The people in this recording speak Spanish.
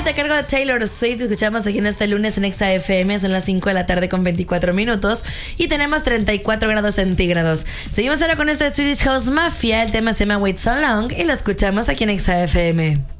a cargo de Taylor Swift. Escuchamos aquí en este lunes en Exa FM. Son las 5 de la tarde con 24 minutos. Y tenemos 34 grados centígrados. Seguimos ahora con este Swedish House Mafia. El tema se llama Wait So Long. Y lo escuchamos aquí en Exa FM.